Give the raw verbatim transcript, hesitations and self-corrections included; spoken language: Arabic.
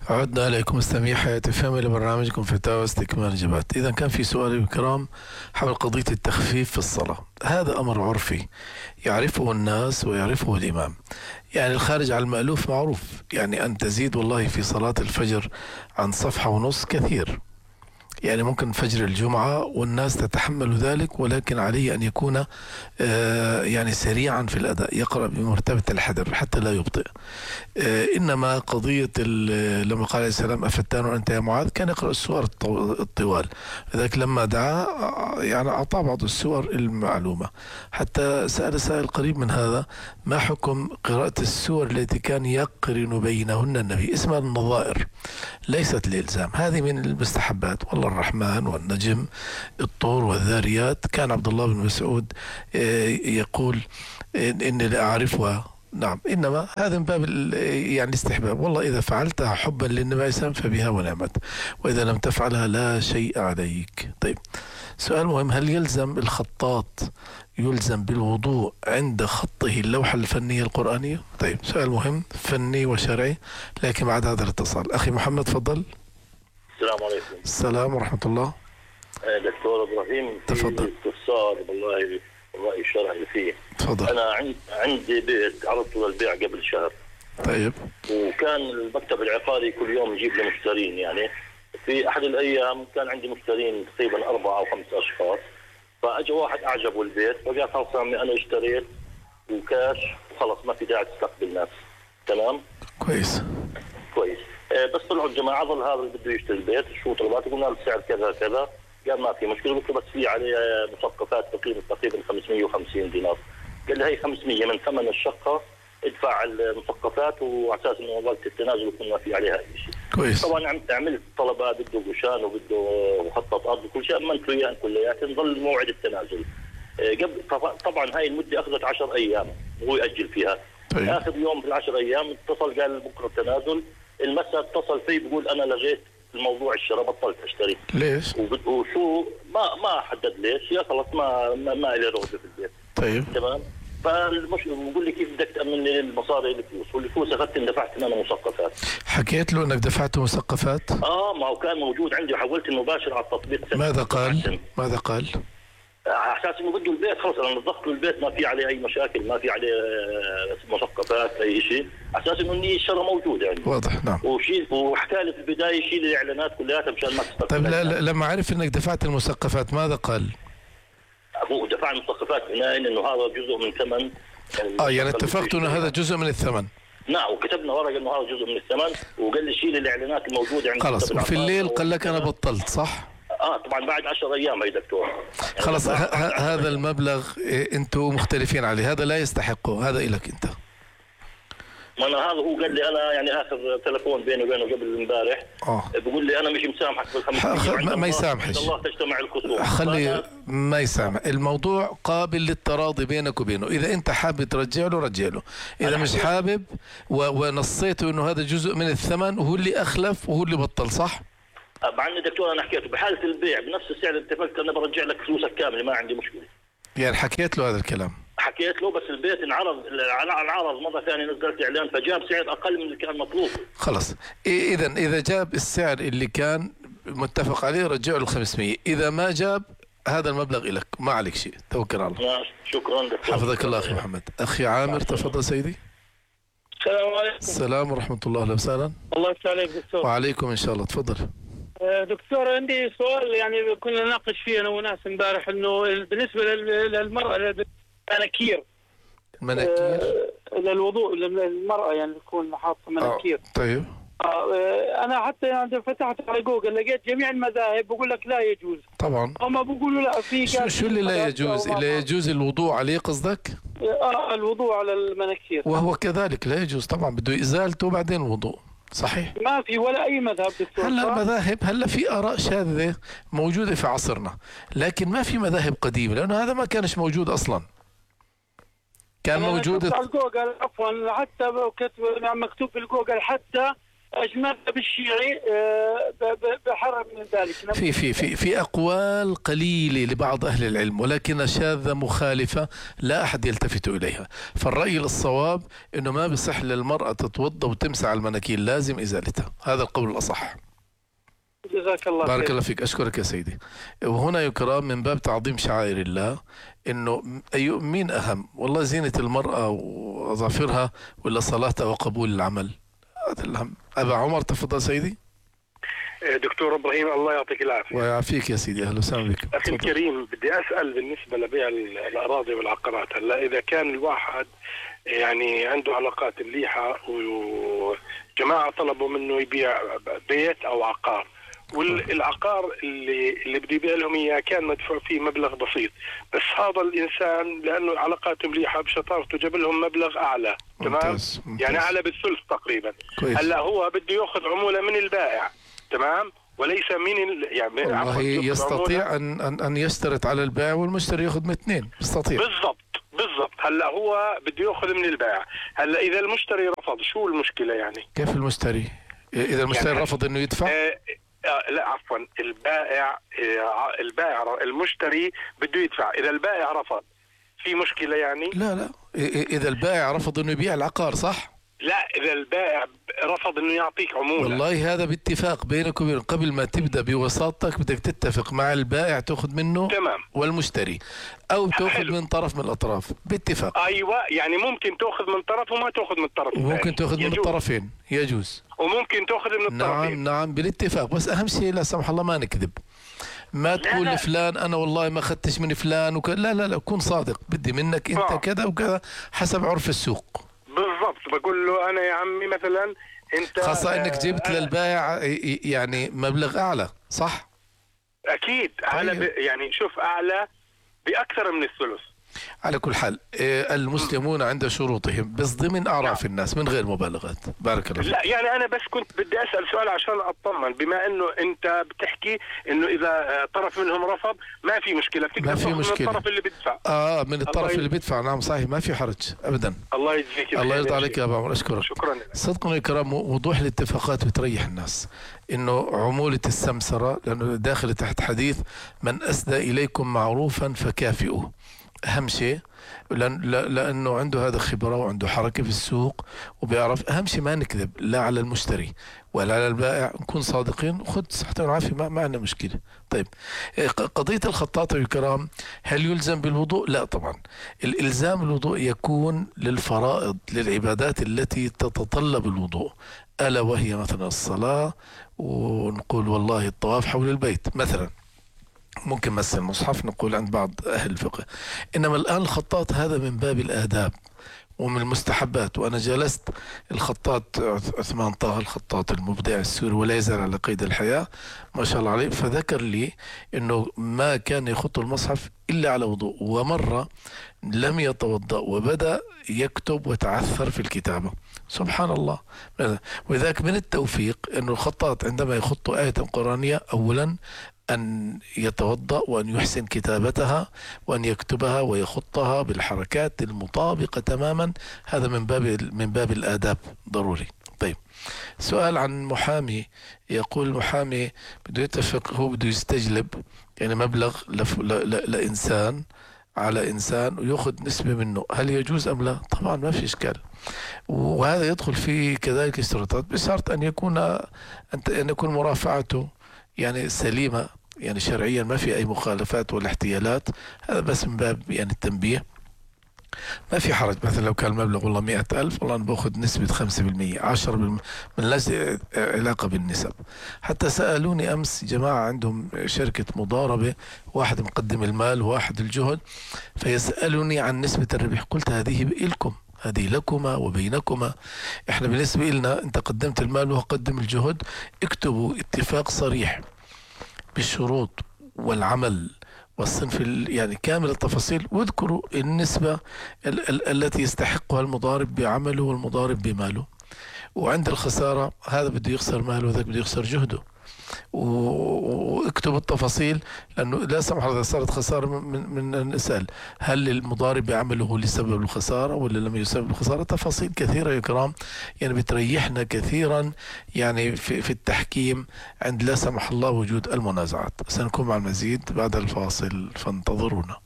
عدنا إليكم مستمعي حياة فهم لبرنامجكم فتاوى استكمال الإجابات. إذا كان في سؤال الكرام حول قضية التخفيف في الصلاة، هذا أمر عرفي يعرفه الناس ويعرفه الإمام. يعني الخارج عن المألوف معروف، يعني أن تزيد والله في صلاة الفجر عن صفحة ونص كثير، يعني ممكن فجر الجمعة والناس تتحمل ذلك، ولكن عليه أن يكون آه يعني سريعا في الأداء، يقرأ بمرتبة الحذر حتى لا يبطئ. آه إنما قضية لما قال عليه السلام أفتان أنت يا معاذ، كان يقرأ السور الطوال، لذلك لما دعا يعني أعطى بعض السور المعلومة. حتى سأل سائل قريب من هذا: ما حكم قراءة السور التي كان يقرن بينهن النبي؟ اسمها النظائر، ليست الإلزام، هذه من المستحبات. والله الرحمن والنجم الطور والذاريات، كان عبد الله بن مسعود يقول إني لا أعرفها. نعم، إنما هذا من باب يعني الاستحباب. والله إذا فعلتها حبا للنبي عليه السلام فبها ونعمت، وإذا لم تفعلها لا شيء عليك. طيب، سؤال مهم: هل يلزم الخطاط يلزم بالوضوء عند خطه اللوحة الفنية القرآنية؟ طيب، سؤال مهم فني وشرعي، لكن بعد هذا الاتصال. أخي محمد تفضل. السلام عليكم. السلام ورحمة الله. دكتور إبراهيم، تفضل. استفسار بالله الرأي الشرعي فيه. تفضل. أنا عند عندي بيت عرضت للبيع قبل شهر. طيب. وكان المكتب العقاري كل يوم يجيب لي مشترين، يعني في أحد الأيام كان عندي مشترين تقريبا أربعة أو خمسة أشخاص، فأجى واحد أعجبه البيت فقال خلاص عمي أنا اشتريت وكاش وخلاص ما في داعي تستقبل ناس. تمام؟ كويس. كويس. آه بس طلعوا الجماعة ظل هذا اللي بده يشتري البيت، شو طلبات؟ قلنا له السعر كذا كذا، قال ما في مشكلة. قلت له بس في عليه مثقفات تقريبا تقريبا خمسمية وخمسين دينار. قال لي هي خمسمية من ثمن الشقة، ادفع المثقفات وعلى اساس انه وقت التنازل يكون ما في عليها اي شيء. كويس. طبعا عملت طلبات، بده قشان وبده مخطط ارض وكل شيء، امنت له اياه كلياتهم. نظل موعد التنازل قبل، طبعا هاي المده اخذت عشر ايام وهو ياجل فيها. طيب. اخر يوم في العشر ايام اتصل قال بكره التنازل. المساء اتصل فيه بيقول انا لغيت الموضوع الشراء، بطلت اشتري. ليش؟ وشو ما ما حدد ليش، يا خلص ما ما, ما لي رغبه في البيت. طيب. تمام. فالمش بقول لي كيف بدك تامن لي المصاري الفلوس، والفلوس اخذت دفعت انا مثقفات. حكيت له انك دفعت مثقفات؟ اه ما هو كان موجود عندي وحولت المباشر على التطبيق. ماذا قال؟ ماذا قال؟ على اساس انه بده البيت خلص، انا نظفت له البيت ما في عليه اي مشاكل، ما في عليه مثقفات اي شيء، على اساس انه النيه الشراء موجوده عندي. واضح. نعم. وشيل وحكى لي في البدايه شيل الاعلانات كلها مشان ما تستقبل. طيب، لا لا لما عرف انك دفعت المثقفات ماذا قال؟ هو دفع المثقفات بناء انه هذا جزء من ثمن. اه يعني اتفقتوا انه هذا جزء من الثمن. نعم، وكتبنا ورقه انه هذا جزء من الثمن، وقال لي شيل الاعلانات الموجوده عندي. خلص. وفي الليل قال لك انا بطلت، صح؟ اه طبعا بعد عشر ايام يا دكتور. يعني خلص. هذا المبلغ انتم مختلفين عليه، هذا لا يستحقه، هذا إلك انت. ما انا هذا هو قال لي انا، يعني اخر تلفون بيني وبينه قبل امبارح اه بقول لي انا مش مسامحك بالخمسين. ما, ما يسامحش. الله تجتمع الخصوم. خلي ما يسامح. الموضوع قابل للتراضي بينك وبينه، اذا انت حابب ترجع له رجع له، اذا مش حابب و... ونصيته انه هذا جزء من الثمن وهو اللي اخلف وهو اللي بطل، صح؟ مع اني دكتور انا حكيته بحاله البيع بنفس السعر اللي اتفقت انا برجع لك فلوسك كامله، ما عندي مشكله. يعني حكيت له هذا الكلام؟ حكيت له، بس البيت انعرض على العرض مره ثانيه، نزلت اعلان فجاب سعر اقل من اللي كان مطلوب. خلص. اذا اذا جاب السعر اللي كان متفق عليه رجعه له خمسمية، اذا ما جاب هذا المبلغ لك، ما عليك شيء، توكل على الله. ماشي، شكرا دكتور. حفظك الله اخي محمد. اخي عامر تفضل سيدي. السلام عليكم. السلام ورحمه الله. اهلا وسهلا. الله يفتح عليك دكتور. وعليكم ان شاء الله. تفضل. دكتور عندي سؤال، يعني كنا نناقش فيه انا وناس امبارح، انه بالنسبه للمراه المناكير، المناكير للوضوء للمراه، يعني تكون حاطه مناكير. آه. طيب. آه انا حتى يعني فتحت على جوجل لقيت جميع المذاهب بقول لك لا يجوز. طبعا. هم بيقولوا لا. في شو, شو اللي لا يجوز؟ لا يجوز الوضوء عليه قصدك؟ اه الوضوء على المناكير. وهو كذلك لا يجوز طبعا، بده ازالته وبعدين الوضوء. صحيح. ما في ولا اي مذهب دكتور. هلا المذاهب هلا في اراء شاذة موجودة في عصرنا، لكن ما في مذاهب قديمة، لانه هذا ما كانش موجود اصلا. كان موجود على جوجل عفوا، حتى كتب مكتوب في الجوجل حتى المذهب الشيعي بحرم من ذلك. في في في في أقوال قليلة لبعض أهل العلم، ولكن شاذة مخالفة لا أحد يلتفت إليها. فالرأي الصواب إنه ما بصح للمرأة تتوضأ وتمسح على المناكير، لازم إزالتها. هذا القول الأصح. جزاك الله بارك خير. الله فيك، أشكرك يا سيدي. وهنا يكرام من باب تعظيم شعائر الله، إنه أي مين أهم والله، زينة المرأة وأظافرها ولا صلاتها وقبول العمل؟ هذا الأهم. أبا عمر تفضل سيدي. دكتور إبراهيم الله يعطيك العافية. ويعافيك يا سيدي، أهلا وسهلا بك. أخي الكريم، بدي أسأل بالنسبة لبيع الأراضي والعقارات. هلا إذا كان الواحد يعني عنده علاقات مليحة وجماعة طلبوا منه يبيع بيت أو عقار، والعقار اللي اللي بده يبيع لهم اياه كان مدفوع فيه مبلغ بسيط، بس هذا الانسان لانه علاقاته مليحه بشطارته جاب لهم مبلغ اعلى. تمام. ممتاز. ممتاز. يعني اعلى بالثلث تقريبا. كويس. هلا هو بده ياخذ عموله من البائع، تمام، وليس من ال... يعني والله يستطيع ان ان ان يشترط على البائع والمشتري ياخذ من اثنين، يستطيع. بالضبط بالضبط. هلا هو بده ياخذ من البائع. هلا اذا المشتري رفض شو المشكله يعني؟ كيف المشتري؟ اذا المشتري يعني رفض انه يدفع؟ آه آه لا عفوا، البائع آه البائع المشتري بده يدفع. اذا البائع رفض في مشكله يعني؟ لا لا، اذا البائع رفض انه يبيع العقار، صح؟ لا، اذا البائع رفض انه يعطيك عموله. والله هذا باتفاق بينك وبين، قبل ما تبدا بوساطتك بدك تتفق مع البائع تاخذ منه. تمام. والمشتري، او تاخذ من طرف من الاطراف باتفاق. ايوه، يعني ممكن تاخذ من طرف وما تاخذ من الطرف الثاني. وممكن تاخذ من الطرفين، يجوز. وممكن تاخذ من الطرفين. نعم نعم بالاتفاق، بس اهم شيء لا سمح الله ما نكذب. ما تقول لفلان انا والله ما اخذتش من فلان وك... لا لا لا، كن صادق، بدي منك انت آه. كذا وكذا حسب عرف السوق. بالضبط. بقول له انا يا عمي مثلا انت، خاصة انك جبت آه للبائع يعني مبلغ اعلى، صح؟ اكيد اعلى. طيب. ب... يعني شوف اعلى باكثر من الثلث. على كل حال المسلمون عند شروطهم، بس ضمن اعراف الناس من غير مبالغات. بارك الله فيك. لا يعني انا بس كنت بدي اسال سؤال عشان اطمن، بما انه انت بتحكي انه اذا طرف منهم رفض ما في مشكله، ما في مشكله، من الطرف اللي بيدفع. اه من الطرف اللي بيدفع. نعم صحيح، ما في حرج ابدا. الله يجزيك. الله يرضى عليك يا ابو عمر، اشكرك. شكرا. صدقنا الكرام، وضوح الاتفاقات بتريح الناس. انه عمولة السمسرة، لانه داخل تحت حديث من اسدى اليكم معروفا فكافئوه. أهم شيء لأن لأنه عنده هذا خبرة وعنده حركة في السوق وبيعرف. أهم شيء ما نكذب لا على المشتري ولا على البائع، نكون صادقين وخذ صحة والعافية، ما, ما عندنا مشكلة. طيب قضية الخطاطة الكرام، هل يلزم بالوضوء؟ لا طبعا. الإلزام الوضوء يكون للفرائض، للعبادات التي تتطلب الوضوء، ألا وهي مثلا الصلاة، ونقول والله الطواف حول البيت مثلا، ممكن مس المصحف نقول عند بعض أهل الفقه. إنما الآن الخطاط هذا من باب الآداب ومن المستحبات. وأنا جلست الخطاط عثمان طه، الخطاط المبدع السوري ولا يزال على قيد الحياة ما شاء الله عليه، فذكر لي إنه ما كان يخط المصحف إلا على وضوء، ومرة لم يتوضأ وبدأ يكتب وتعثر في الكتابة. سبحان الله. وذاك من التوفيق إنه الخطاط عندما يخط آية قرآنية أولا أن يتوضأ وأن يحسن كتابتها وأن يكتبها ويخطها بالحركات المطابقة تماما. هذا من باب من باب الآداب ضروري. طيب سؤال عن محامي، يقول المحامي بده يتفق، هو بده يستجلب يعني مبلغ لف... ل... ل... لإنسان على إنسان ويأخذ نسبة منه، هل يجوز أم لا؟ طبعا ما في إشكال، وهذا يدخل فيه كذلك اشتراطات بشرط أن يكون أن يكون مرافعته يعني سليمة، يعني شرعيا ما في أي مخالفات ولا احتيالات. هذا بس من باب يعني التنبيه، ما في حرج. مثلا لو كان المبلغ والله مئة ألف، والله أنا بأخذ نسبة خمسة بالمئة عشرة بالمئة، من لا علاقة بالنسب. حتى سألوني أمس جماعة عندهم شركة مضاربة، واحد مقدم المال وواحد الجهد، فيسألوني عن نسبة الربح. قلت هذه لكم، هذه لكما وبينكما. احنا بالنسبة لنا انت قدمت المال وقدم الجهد، اكتبوا اتفاق صريح بالشروط والعمل والصنف يعني كامل التفاصيل، واذكروا النسبة ال ال التي يستحقها المضارب بعمله والمضارب بماله. وعند الخسارة هذا بده يخسر ماله وذاك بده يخسر جهده. واكتب التفاصيل، لأنه لا سمح الله إذا صارت خسارة من, من نسأل هل المضارب يعمله هو اللي سبب الخسارة ولا لم يسبب الخسارة. تفاصيل كثيرة يا كرام يعني بتريحنا كثيرا يعني في, في التحكيم عند لا سمح الله وجود المنازعات. سنكون مع المزيد بعد الفاصل، فانتظرونا.